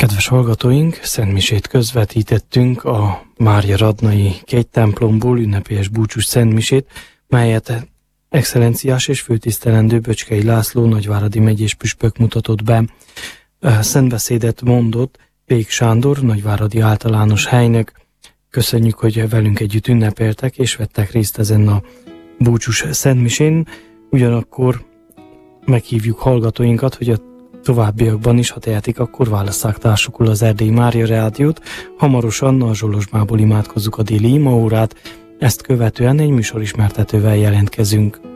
Kedves hallgatóink, szentmisét közvetítettünk a Mária Radnai kegytemplomból, ünnepélyes búcsús szentmisét, melyet excellenciás és főtisztelendő Böcskei László nagyváradi megyés püspök mutatott be. Szentbeszédet mondott Pék Sándor, nagyváradi általános helynök. Köszönjük, hogy velünk együtt ünnepeltek és vettek részt ezen a búcsús szentmisén. Ugyanakkor meghívjuk hallgatóinkat, hogy a továbbiakban is, ha tehetik, akkor válasszák társukul az Erdélyi Mária Rádiót. Hamarosan a Zsolozsmából imádkozzuk a déli imaórát, ezt követően egy műsorismertetővel jelentkezünk.